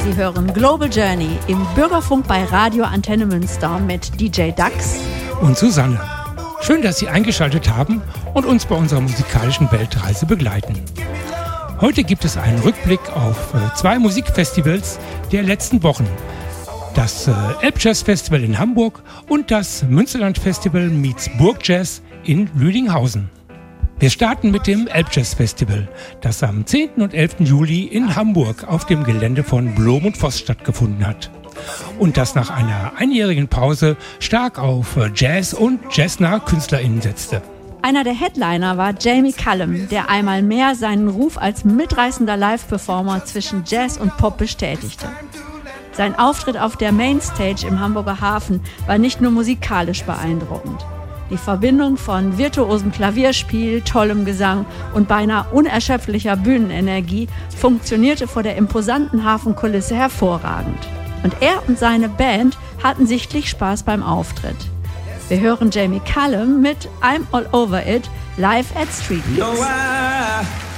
Sie hören Global Journey im Bürgerfunk bei Radio Antenne Münster mit DJ Dax und Susanne. Schön, dass Sie eingeschaltet haben und uns bei unserer musikalischen Weltreise begleiten. Heute gibt es einen Rückblick auf 2 Musikfestivals der letzten Wochen. Das Elbjazz Festival in Hamburg und das Münsterland Festival meets Burgjazz in Lüdinghausen. Wir starten mit dem Elbjazz Festival, das am 10. und 11. Juli in Hamburg auf dem Gelände von Blom und Voss stattgefunden hat. Und das nach einer einjährigen Pause stark auf Jazz und jazznahe KünstlerInnen setzte. Einer der Headliner war Jamie Cullum, der einmal mehr seinen Ruf als mitreißender Live-Performer zwischen Jazz und Pop bestätigte. Sein Auftritt auf der Mainstage im Hamburger Hafen war nicht nur musikalisch beeindruckend. Die Verbindung von virtuosem Klavierspiel, tollem Gesang und beinahe unerschöpflicher Bühnenenergie funktionierte vor der imposanten Hafenkulisse hervorragend. Und er und seine Band hatten sichtlich Spaß beim Auftritt. Wir hören Jamie Cullum mit I'm All Over It live at Street Beats.